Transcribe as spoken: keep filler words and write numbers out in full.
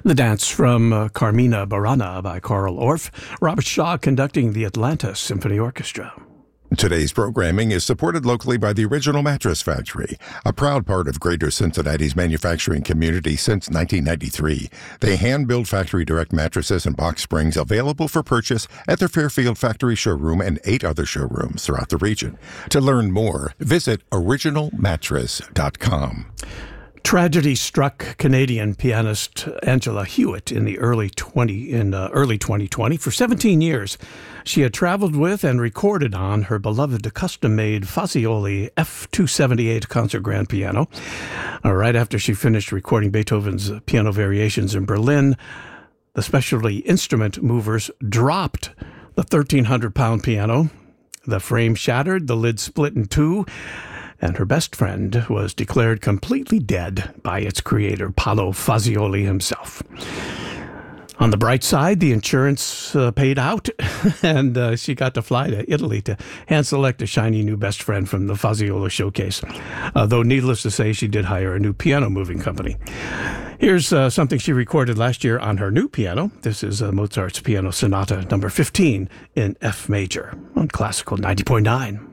The dance from uh, Carmina Burana by Carl Orff. Robert Shaw conducting the Atlanta Symphony Orchestra. Today's programming is supported locally by the Original Mattress Factory, a proud part of Greater Cincinnati's manufacturing community since nineteen ninety-three. They hand-build factory-direct mattresses and box springs available for purchase at their Fairfield factory showroom and eight other showrooms throughout the region. To learn more, visit original mattress dot com. Tragedy struck Canadian pianist Angela Hewitt in the early twenty in uh, early twenty twenty. For seventeen years, she had traveled with and recorded on her beloved custom-made Fazioli F two seventy-eight concert grand piano. Uh, right after she finished recording Beethoven's piano variations in Berlin, the specialty instrument movers dropped the thirteen hundred pound piano. The frame shattered, the lid split in two, and her best friend was declared completely dead by its creator, Paolo Fazioli himself. On the bright side, the insurance uh, paid out, and uh, she got to fly to Italy to hand-select a shiny new best friend from the Fazioli showcase. Uh, though needless to say, she did hire a new piano moving company. Here's uh, something she recorded last year on her new piano. This is uh, Mozart's Piano Sonata number fifteen in F major on Classical ninety point nine.